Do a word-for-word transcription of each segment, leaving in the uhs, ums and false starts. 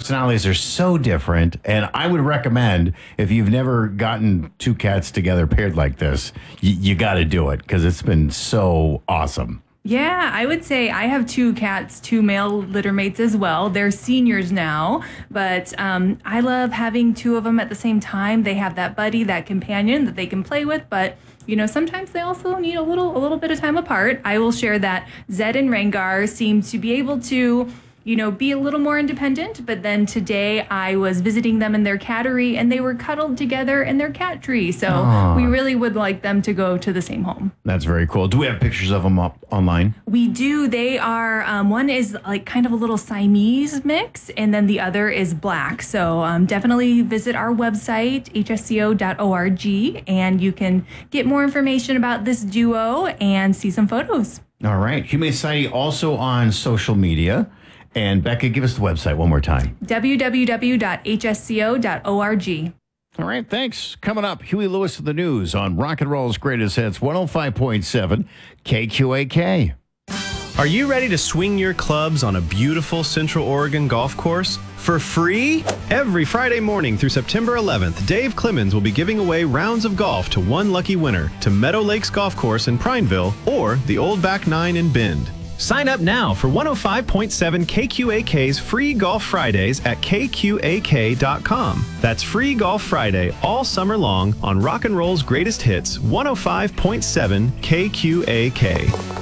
personalities are so different. And I would recommend, if you've never gotten two cats together paired like this, you, you got to do it because it's been so awesome. Yeah, I would say I have two cats, two male litter mates as well. They're seniors now, but um, I love having two of them at the same time. They have that buddy, that companion that they can play with, but you know, sometimes they also need a little a little bit of time apart. I will share that Zed and Rengar seem to be able to, you know, be a little more independent. But then today I was visiting them in their cattery and they were cuddled together in their cat tree. So Aww. we really would like them to go to the same home. That's very cool. Do we have pictures of them up online? We do. They are, um, one is like kind of a little Siamese mix and then the other is black. So um, definitely visit our website, h s c o dot org, and you can get more information about this duo and see some photos. All right. Humane Society also on social media. And Becca, give us the website one more time. w w w dot h s c o dot org. All right, thanks. Coming up, Huey Lewis with the news on Rock and Roll's Greatest Hits, one oh five point seven K Q A K. Are you ready to swing your clubs on a beautiful Central Oregon golf course for free? Every Friday morning through September eleventh, Dave Clemens will be giving away rounds of golf to one lucky winner to Meadow Lakes Golf Course in Prineville or the Old Back Nine in Bend. Sign up now for one oh five point seven K Q A K's free Golf Fridays at K Q A K dot com. That's free Golf Friday all summer long on Rock and Roll's Greatest Hits, one oh five point seven K Q A K.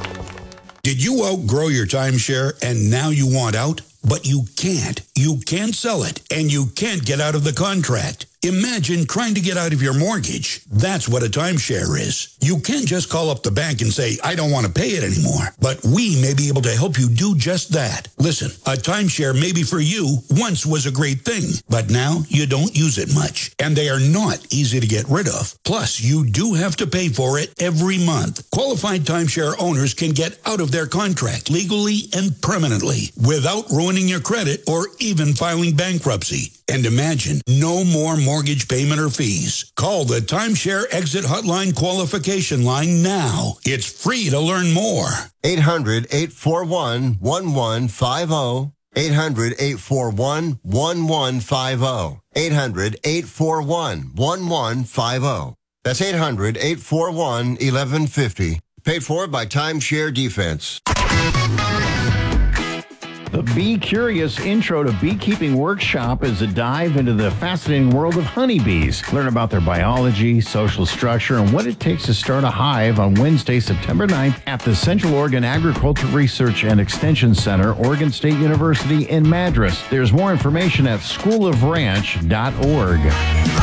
Did you outgrow your timeshare and now you want out? But you can't. You can't sell it, and you can't get out of the contract. Imagine trying to get out of your mortgage. That's what a timeshare is. You can't just call up the bank and say, I don't want to pay it anymore. But we may be able to help you do just that. Listen, a timeshare maybe for you once was a great thing, but now you don't use it much. And they are not easy to get rid of. Plus, you do have to pay for it every month. Qualified timeshare owners can get out of their contract legally and permanently without ruining your credit or even filing bankruptcy. And imagine, no more mortgage payment or fees. Call the Timeshare Exit Hotline qualification line now. It's free to learn more. eight hundred, eight four one, one one five zero. eight hundred, eight four one, one one five zero. eight hundred, eight four one, one one five zero. That's eight hundred, eight four one, one one five zero. Paid for by Timeshare Defense. The Be Curious Intro to Beekeeping Workshop is a dive into the fascinating world of honeybees. Learn about their biology, social structure, and what it takes to start a hive on Wednesday, September ninth at the Central Oregon Agricultural Research and Extension Center, Oregon State University in Madras. There's more information at school of ranch dot org.